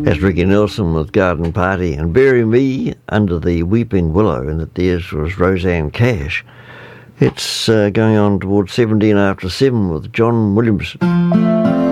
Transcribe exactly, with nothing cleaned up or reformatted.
That's Ricky Nelson with Garden Party, and Bury Me Under the Weeping Willow, and that theirs was Roseanne Cash. It's uh, going on towards seventeen after seven with John Williamson.